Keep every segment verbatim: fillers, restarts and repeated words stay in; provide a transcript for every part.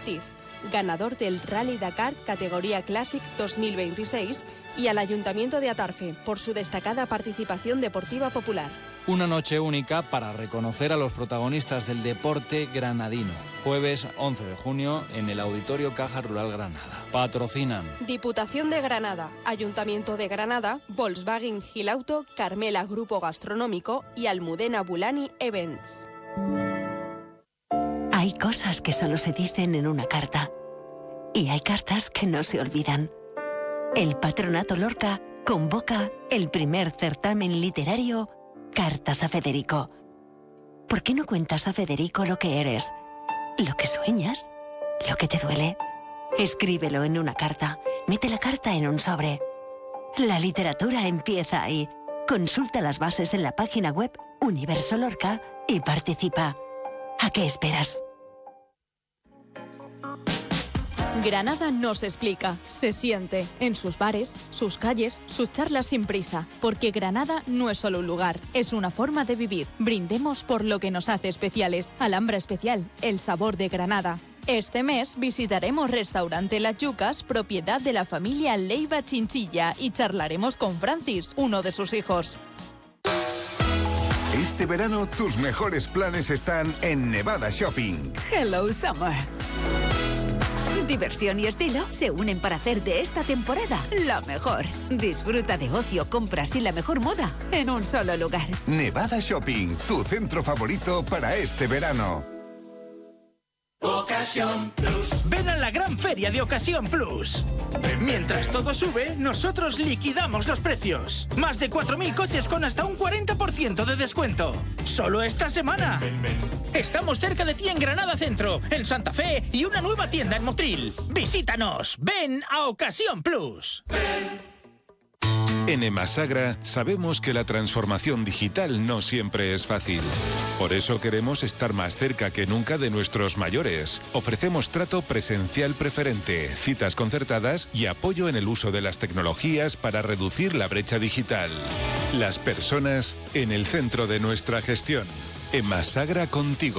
Ortiz, ganador del Rally Dakar categoría Classic dos mil veintiséis, y al Ayuntamiento de Atarfe por su destacada participación deportiva popular. Una noche única para reconocer a los protagonistas del deporte granadino. Jueves once de junio en el Auditorio Caja Rural Granada. Patrocinan Diputación de Granada, Ayuntamiento de Granada, Volkswagen Gilauto, Carmela Grupo Gastronómico y Almudena Bulani Events. Hay cosas que solo se dicen en una carta. Y hay cartas que no se olvidan. El Patronato Lorca convoca el primer certamen literario Cartas a Federico. ¿Por qué no cuentas a Federico lo que eres? Lo que sueñas, lo que te duele. Escríbelo en una carta. Mete la carta en un sobre. La literatura empieza ahí. Consulta las bases en la página web Universo Lorca y participa. ¿A qué esperas? Granada no se explica, se siente. En sus bares, sus calles, sus charlas sin prisa. Porque Granada no es solo un lugar, es una forma de vivir. Brindemos por lo que nos hace especiales. Alhambra Especial, el sabor de Granada. Este mes visitaremos Restaurante Las Yucas, propiedad de la familia Leiva Chinchilla, y charlaremos con Francis, uno de sus hijos. Este verano tus mejores planes están en Nevada Shopping. Hello Summer. Diversión y estilo se unen para hacer de esta temporada la mejor. Disfruta de ocio, compras y la mejor moda en un solo lugar. Nevada Shopping, tu centro favorito para este verano. Ocasión Plus. Ven a la gran feria de Ocasión Plus. Mientras todo sube, nosotros liquidamos los precios. Más de cuatro mil coches con hasta un cuarenta por ciento de descuento. Solo esta semana. Ven, ven, ven. Estamos cerca de ti en Granada Centro, en Santa Fe y una nueva tienda en Motril. Visítanos. Ven a Ocasión Plus. Ven. En Emasagra sabemos que la transformación digital no siempre es fácil. Por eso queremos estar más cerca que nunca de nuestros mayores. Ofrecemos trato presencial preferente, citas concertadas y apoyo en el uso de las tecnologías para reducir la brecha digital. Las personas en el centro de nuestra gestión. Emasagra contigo.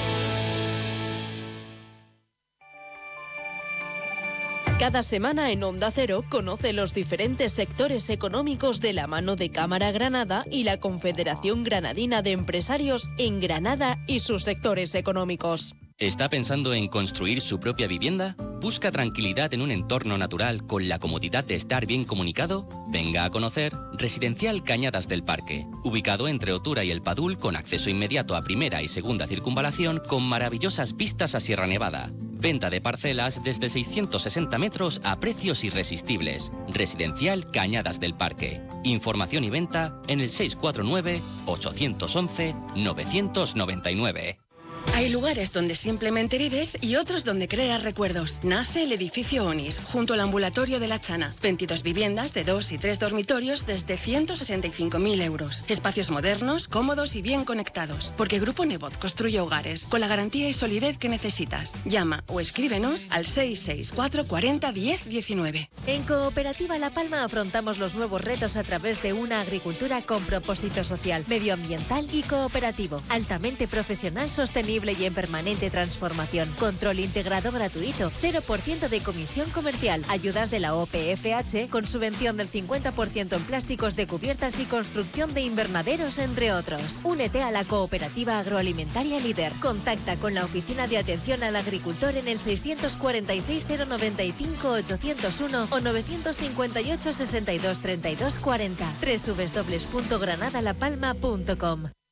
Cada semana en Onda Cero conoce los diferentes sectores económicos de la mano de Cámara Granada y la Confederación Granadina de Empresarios en Granada y sus sectores económicos. ¿Está pensando en construir su propia vivienda? ¿Busca tranquilidad en un entorno natural con la comodidad de estar bien comunicado? Venga a conocer Residencial Cañadas del Parque, ubicado entre Otura y El Padul, con acceso inmediato a primera y segunda circunvalación, con maravillosas vistas a Sierra Nevada. Venta de parcelas desde seiscientos sesenta metros a precios irresistibles. Residencial Cañadas del Parque. Información y venta en el seis cuatro nueve, ocho once, nueve nueve nueve. Hay lugares donde simplemente vives y otros donde creas recuerdos. Nace el edificio Onis, junto al ambulatorio de La Chana. veintidós viviendas de dos y tres dormitorios desde ciento sesenta y cinco mil euros. Espacios modernos, cómodos y bien conectados. Porque Grupo Nebot construye hogares con la garantía y solidez que necesitas. Llama o escríbenos al seis seis cuatro cuarenta diez diecinueve. En Cooperativa La Palma afrontamos los nuevos retos a través de una agricultura con propósito social, medioambiental y cooperativo, altamente profesional, sostenible y en permanente transformación. Control integrado gratuito, cero por ciento de comisión comercial, ayudas de la O P F H con subvención del cincuenta por ciento en plásticos de cubiertas y construcción de invernaderos, entre otros. Únete a la Cooperativa Agroalimentaria Líder. Contacta con la Oficina de Atención al Agricultor en el seiscientos cuarenta y seis, cero noventa y cinco, ochocientos uno o novecientos cincuenta y ocho, sesenta y dos, treinta y dos, cuarenta. doble u doble u doble u punto granada la palma punto com.